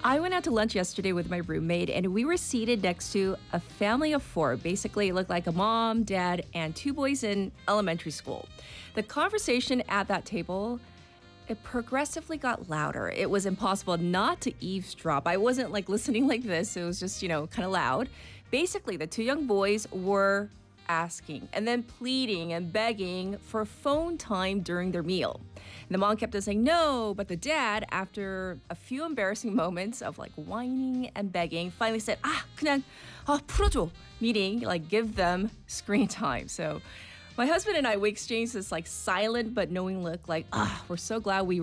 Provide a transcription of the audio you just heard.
I went out to lunch yesterday with my roommate, and we were seated next to a family of four. Basically, it looked like a mom, dad, and two boys in elementary school. The conversation at that table, it progressively got louder. It was impossible not to eavesdrop. I wasn't like listening like this. It was just, kind of loud. Basically, the two young boys were asking and then pleading and begging for phone time during their meal. And the mom kept on saying no, but the dad, after a few embarrassing moments of like whining and begging, finally said, 그냥 풀어줘. Meaning, like, give them screen time. So my husband and I, we exchanged this like silent but knowing look like, we're so glad we